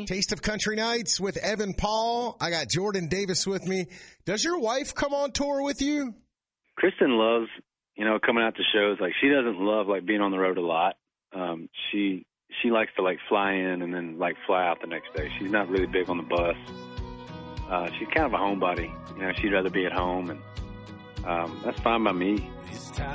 Taste of Country Nights with Evan Paul. I got Jordan Davis with me. Does your wife come on tour with you? Kristen loves, coming out to shows. Like, she doesn't love, being on the road a lot. She likes to, fly in and then, fly out the next day. She's not really big on the bus. She's kind of a homebody. She'd rather be at home, and that's fine by me.